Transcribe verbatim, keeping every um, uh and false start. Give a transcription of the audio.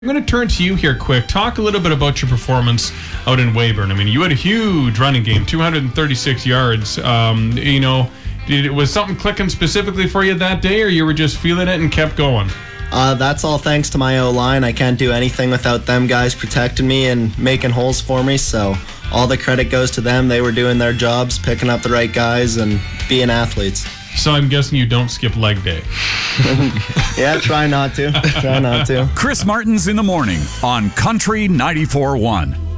I'm going to turn to you here quick. Talk a little bit about your performance out in Weyburn. I mean, you had a huge running game, two hundred thirty-six yards. Um, you know, did, was something clicking specifically for you that day, or you were just feeling it and kept going? Uh, that's all thanks to my O-line. I can't do anything without them guys protecting me and making holes for me, so all the credit goes to them. They were doing their jobs, picking up the right guys, and being athletes. So I'm guessing you don't skip leg day. Yeah, try not to. Try not to. Chris Martin's in the morning on Country ninety-four point one.